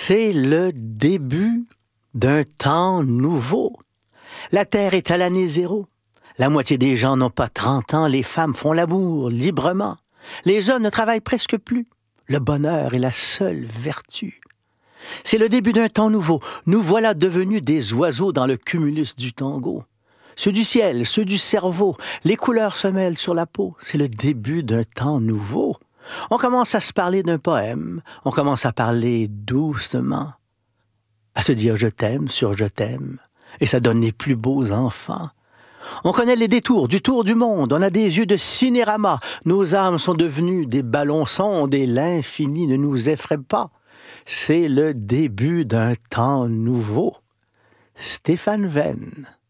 C'est le début d'un temps nouveau. La Terre est à l'année zéro. La moitié des gens n'ont pas 30 ans, les femmes font l'amour librement. Les hommes ne travaillent presque plus. Le bonheur est la seule vertu. C'est le début d'un temps nouveau. Nous voilà devenus des oiseaux dans le cumulus du tango. Ceux du ciel, ceux du cerveau, les couleurs se mêlent sur la peau. C'est le début d'un temps nouveau. On commence à se parler d'un poème, on commence à parler doucement, à se dire je t'aime sur je t'aime, et ça donne les plus beaux enfants. On connaît les détours du tour du monde, on a des yeux de cinérama, nos âmes sont devenues des ballons sondes et l'infini ne nous effraie pas. C'est le début d'un temps nouveau. Stéphane Venn.